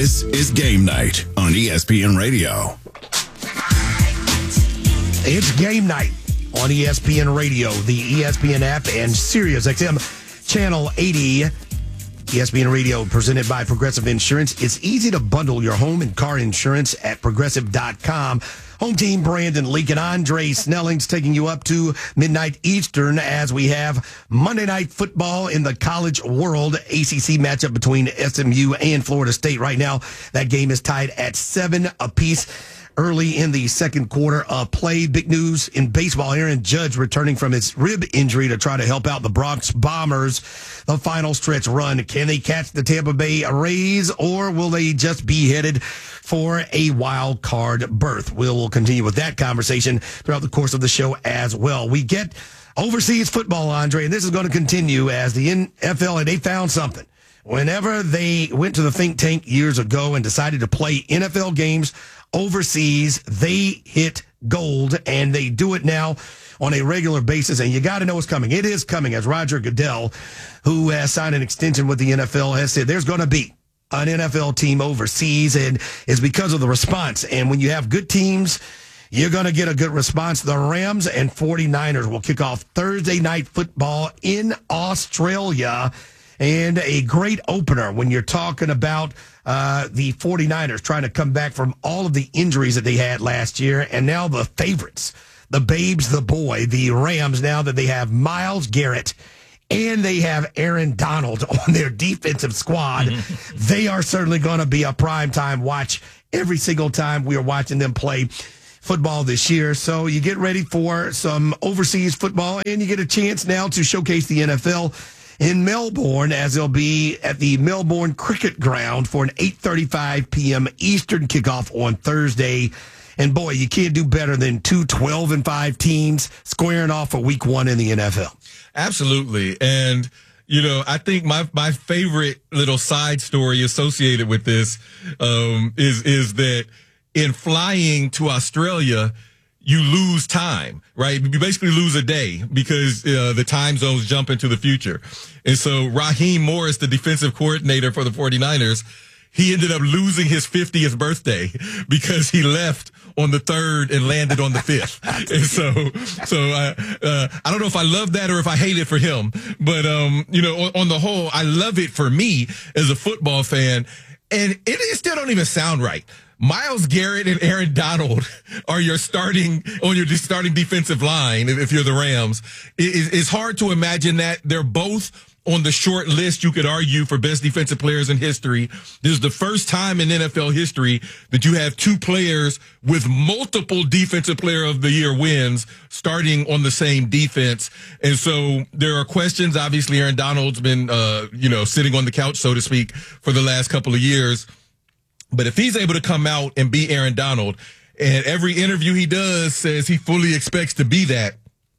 This is Game Night on ESPN Radio. It's Game Night on ESPN Radio, the ESPN app, and Sirius XM Channel 80. ESPN Radio presented by Progressive Insurance. It's easy to bundle your home and car insurance at Progressive.com. Home team Brandon Leak and Andre Snelling's taking you up to midnight Eastern as we have Monday Night Football in the college world. ACC matchup between SMU and Florida State. Right now, that game is tied at 7 apiece. Early in the second quarter of play. Big news in baseball. Aaron Judge returning from his rib injury to try to help out the Bronx Bombers. The final stretch run. Can they catch the Tampa Bay Rays, or will they just be headed for a wild card berth? We'll continue with that conversation throughout the course of the show as well. We get overseas football, Andre, and this is going to continue as the NFL, and they found something. Whenever they went to the think tank years ago and decided to play NFL games overseas, they hit gold, and they do it now on a regular basis, and you got to know what's coming. It is coming, as Roger Goodell, who has signed an extension with the NFL, has said there's going to be an NFL team overseas, and it's because of the response. And when you have good teams, you're going to get a good response. The Rams and 49ers will kick off Thursday Night Football in Australia. And a great opener when you're talking about the 49ers trying to come back from all of the injuries that they had last year. And now the favorites, the babes, the boy, the Rams, now that they have Myles Garrett and they have Aaron Donald on their defensive squad, they are certainly going to be a primetime watch every single time we are watching them play football this year. So you get ready for some overseas football, and you get a chance now to showcase the NFL in Melbourne, as they'll be at the Melbourne Cricket Ground for an 8:35 p.m. Eastern kickoff on Thursday. And boy, you can't do better than two 12-5 teams squaring off for week one in the NFL. Absolutely. And, you know, I think my favorite little side story associated with this is that in flying to Australia, you lose time, right? You basically lose a day because the time zones jump into the future. And so Raheem Morris, the defensive coordinator for the 49ers, he ended up losing his 50th birthday because he left on the 3rd and landed on the 5th. And so I don't know if I love that or if I hate it for him. But, you know, on the whole, I love it for me as a football fan. And it still don't even sound right. Myles Garrett and Aaron Donald are your starting defensive line if you're the Rams. It's hard to imagine that. They're both on the short list, you could argue, for best defensive players in history. This is the first time in NFL history that you have two players with multiple defensive player of the year wins starting on the same defense. And so there are questions. Obviously, Aaron Donald's been, sitting on the couch, so to speak, for the last couple of years. But if he's able to come out and be Aaron Donald, and every interview he does says he fully expects to be that,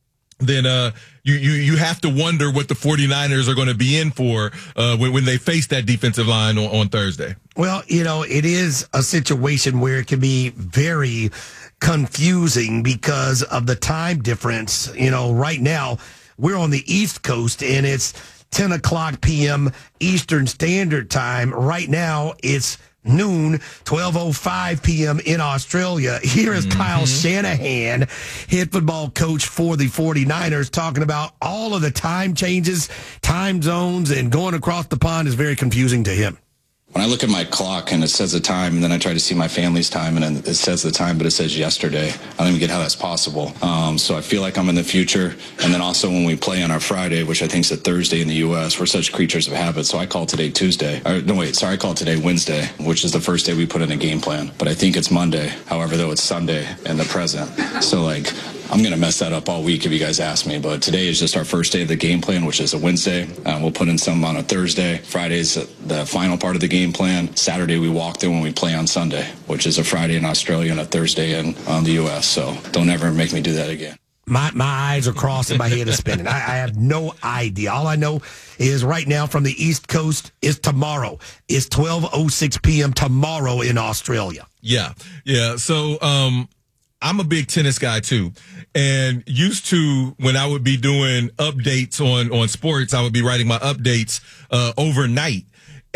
then you have to wonder what the 49ers are going to be in for when they face that defensive line on Thursday. Well, you know, it is a situation where it can be very confusing because of the time difference. You know, right now we're on the East Coast and it's 10 o'clock p.m. Eastern Standard Time. Right now it's noon, 12:05 p.m. in Australia. Here is Kyle Shanahan, head football coach for the 49ers, talking about all of the time changes, time zones, and going across the pond is very confusing to him. When I look at my clock and it says the time, and then I try to see my family's time, and then it says the time, but it says yesterday. I don't even get how that's possible. So I feel like I'm in the future. And then also when we play on our Friday, which I think is a Thursday in the U.S., we're such creatures of habit. So I call today Tuesday. I call today Wednesday, which is the first day we put in a game plan. But I think it's Monday. However, though, it's Sunday in the present. So, I'm going to mess that up all week if you guys ask me, but today is just our first day of the game plan, which is a Wednesday. We'll put in some on a Thursday. Friday's the final part of the game plan. Saturday we walk through when we play on Sunday, which is a Friday in Australia and a Thursday in the U.S. So don't ever make me do that again. My eyes are crossing, my head is spinning. I have no idea. All I know is right now from the East Coast is tomorrow. It's 12:06 p.m. tomorrow in Australia. Yeah. So, I'm a big tennis guy too, and used to, when I would be doing updates on sports, I would be writing my updates overnight.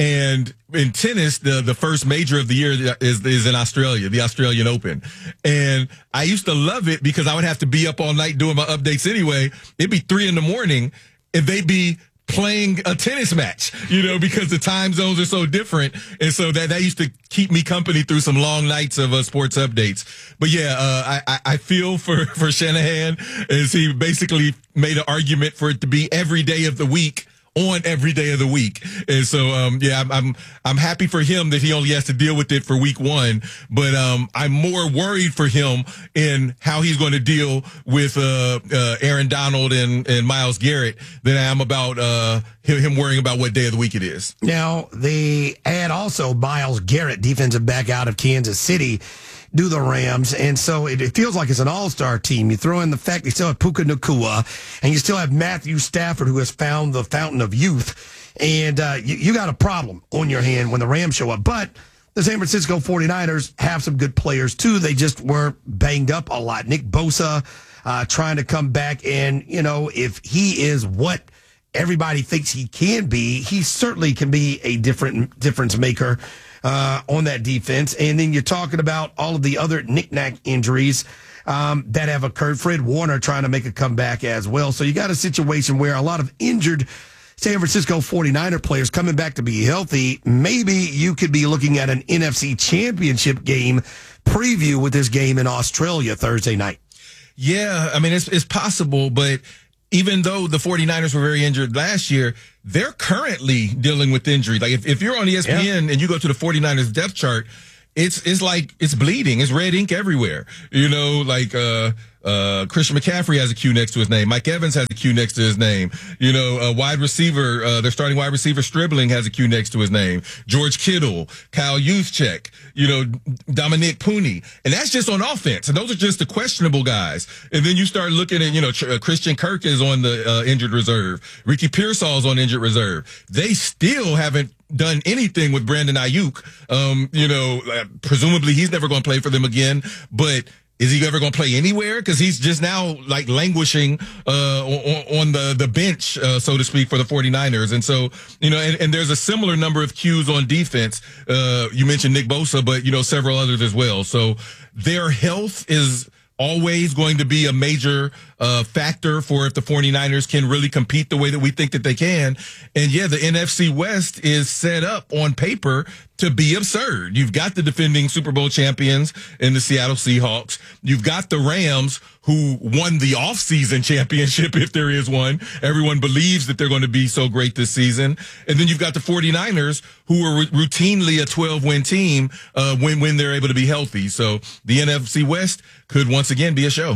And in tennis, the first major of the year is in Australia, the Australian Open. And I used to love it because I would have to be up all night doing my updates anyway. It'd be 3 a.m. and they'd be playing a tennis match, because the time zones are so different. And so that used to keep me company through some long nights of sports updates. But yeah, I feel for Shanahan, as he basically made an argument for it to be every day of the week on every day of the week. And so, I'm happy for him that he only has to deal with it for week 1, but, I'm more worried for him in how he's going to deal with, Aaron Donald and Myles Garrett than I am about, him worrying about what day of the week it is. Now, they add also Myles Garrett, defensive back out of Kansas City, do the Rams, and so it feels like it's an all-star team. You throw in the fact they still have Puka Nacua, and you still have Matthew Stafford, who has found the fountain of youth, and you got a problem on your hand when the Rams show up. But the San Francisco 49ers have some good players, too. They just were banged up a lot. Nick Bosa trying to come back, and, if he is what everybody thinks he can be, he certainly can be a difference maker on that defense. And then you're talking about all of the other knick-knack injuries that have occurred. Fred Warner trying to make a comeback as well. So you got a situation where a lot of injured San Francisco 49er players coming back to be healthy. Maybe you could be looking at an NFC Championship game preview with this game in Australia Thursday night. Yeah, I mean, it's possible, but even though the 49ers were very injured last year, they're currently dealing with injury. Like if you're on ESPN and you go to the 49ers depth chart, it's like it's bleeding. It's red ink everywhere. Christian McCaffrey has a Q next to his name. Mike Evans has a Q next to his name. Wide receiver, their starting wide receiver Stribling has a Q next to his name. George Kittle, Kyle Juszczyk, Dominic Pooney. And that's just on offense. And those are just the questionable guys. And then you start looking at, Christian Kirk is on the injured reserve. Ricky Pearsall's on injured reserve. They still haven't done anything with Brandon Ayuk. Presumably he's never going to play for them again, but is he ever going to play anywhere? Because he's just now languishing on the bench, so to speak, for the 49ers. And so, and there's a similar number of Qs on defense. You mentioned Nick Bosa, but, several others as well. So their health is always going to be a major factor for if the 49ers can really compete the way that we think that they can. And yeah, the NFC West is set up on paper to be absurd. You've got the defending Super Bowl champions in the Seattle Seahawks. You've got the Rams, who won the offseason championship, if there is one. Everyone believes that they're going to be so great this season. And then you've got the 49ers, who are routinely a 12-win team when they're able to be healthy. So the NFC West could once again be a show.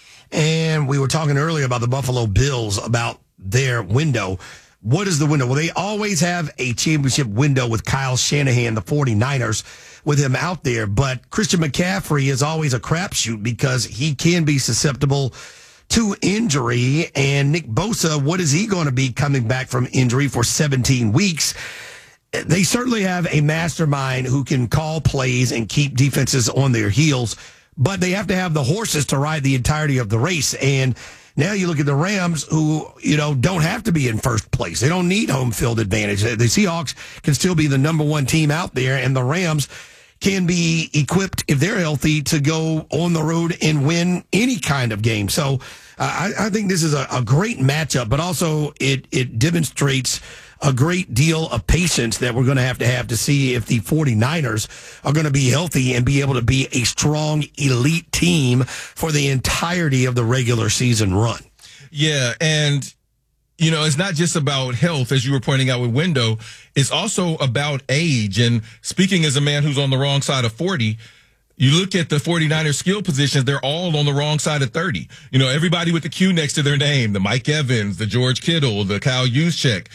And we were talking earlier about the Buffalo Bills, about their window. What is the window? Well, they always have a championship window with Kyle Shanahan, the 49ers, with him out there. But Christian McCaffrey is always a crapshoot because he can be susceptible to injury. And Nick Bosa, what is he going to be coming back from injury for 17 weeks? They certainly have a mastermind who can call plays and keep defenses on their heels, but they have to have the horses to ride the entirety of the race. And now you look at the Rams, who, don't have to be in first place. They don't need home field advantage. The Seahawks can still be the number one team out there, and the Rams can be equipped, if they're healthy, to go on the road and win any kind of game. So I think this is a great matchup, but also it demonstrates a great deal of patience that we're going to have to see if the 49ers are going to be healthy and be able to be a strong elite team for the entirety of the regular season run. Yeah, and it's not just about health, as you were pointing out with Window. It's also about age. And speaking as a man who's on the wrong side of 40, you look at the 49ers skill positions, they're all on the wrong side of 30. Everybody with the Q next to their name, the Mike Evans, the George Kittle, the Kyle Juszczyk.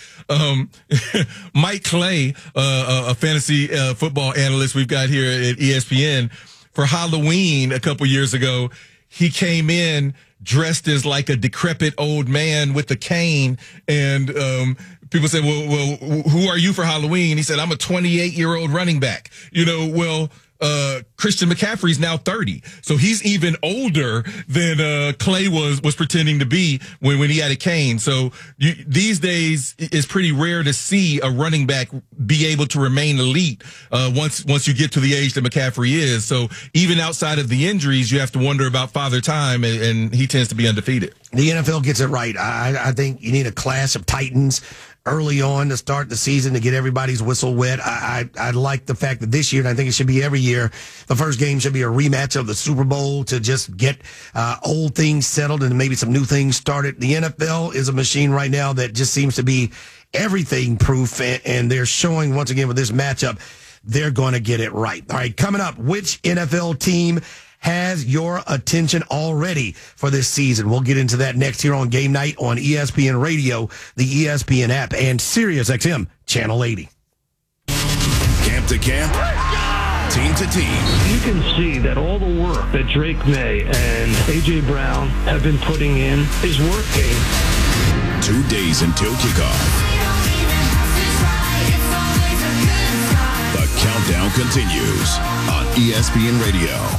Mike Clay, a fantasy football analyst we've got here at ESPN, for Halloween a couple years ago, he came in dressed as like a decrepit old man with a cane, and people said, well, who are you for Halloween? He said, I'm a 28-year-old running back. Christian McCaffrey's now 30. So he's even older than Clay was pretending to be when he had a cane. So these days it's pretty rare to see a running back be able to remain elite once you get to the age that McCaffrey is. So even outside of the injuries, you have to wonder about Father Time, and he tends to be undefeated. The NFL gets it right. I think you need a class of Titans early on to start the season to get everybody's whistle wet. I like the fact that this year, and I think it should be every year, the first game should be a rematch of the Super Bowl to just get old things settled and maybe some new things started. The NFL is a machine right now that just seems to be everything proof, and they're showing once again with this matchup, they're going to get it right. All right, coming up, which NFL team has your attention already for this season? We'll get into that next here on Game Night on ESPN Radio, the ESPN app, and Sirius XM Channel 80. Camp to camp, team to team. You can see that all the work that Drake May and A.J. Brown have been putting in is working. 2 days until kickoff. The countdown continues on ESPN Radio.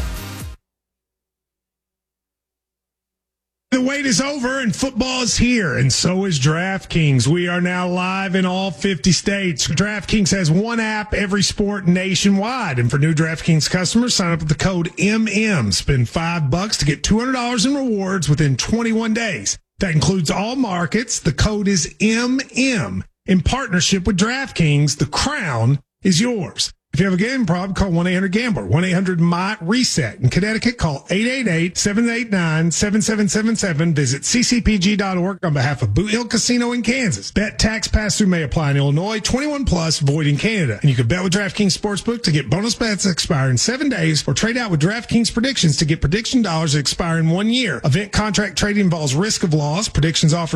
The wait is over and football is here, and so is DraftKings. We are now live in all 50 states. DraftKings has one app, every sport nationwide. And for new DraftKings customers, sign up with the code MM. Spend $5 to get $200 in rewards within 21 days. That includes all markets. The code is MM. In partnership with DraftKings, the crown is yours. If you have a gambling problem, call 1-800-GAMBLER, 1-800-MY-RESET. In Connecticut, call 888-789-7777. Visit ccpg.org on behalf of Boot Hill Casino in Kansas. Bet tax pass-through may apply in Illinois, 21 plus, void in Canada. And you can bet with DraftKings Sportsbook to get bonus bets that expire in 7 days, or trade out with DraftKings Predictions to get prediction dollars that expire in 1 year. Event contract trading involves risk of loss. Predictions offer